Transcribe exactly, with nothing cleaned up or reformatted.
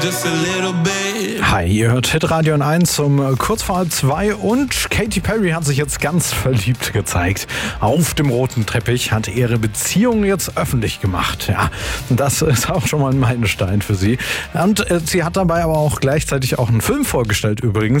Just a little bit. Hi, ihr hört Hitradio eins um kurz vor halb zwei und Katy Perry hat sich jetzt ganz verliebt gezeigt. Auf dem roten Teppich hat ihre Beziehung jetzt öffentlich gemacht. Ja, das ist auch schon mal ein Meilenstein für sie. Und äh, sie hat dabei aber auch gleichzeitig auch einen Film vorgestellt übrigens.